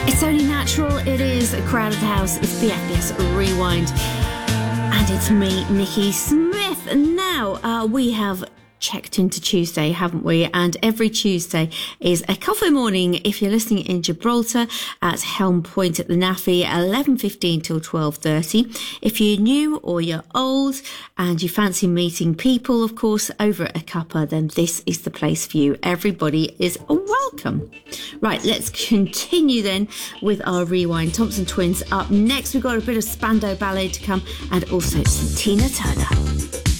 It's only natural. It is a Crowded House. It's the FBS Rewind. And it's me, Nikki Smith. And now we have checked into Tuesday, haven't we? And every Tuesday is a coffee morning if you're listening in Gibraltar at Helm Point at the NAFI, 11:15 till 12:30. If you're new or you're old and you fancy meeting people, of course, over at a cuppa, then this is the place for you. Everybody is welcome. Right, let's continue then with our Rewind. Thompson Twins up next. We've got a bit of Spandau Ballet to come and also some Tina Turner.